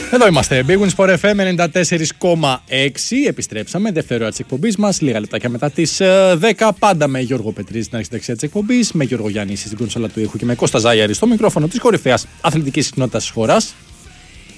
Εδώ είμαστε. Big Win Sport FM 94,6. Επιστρέψαμε. Δεύτερη ώρα τη εκπομπή μα. Λίγα λεπτάκια μετά τι 10. Πάντα με Γιώργο Πετρίδη στην αρχή δεξιά τη εκπομπή. Με Γιώργο Γιάννη στην κονσόλα του ήχου και με Κώστα Ζάγιαρη στο μικρόφωνο τη κορυφαία αθλητική συχνότητα τη χώρα.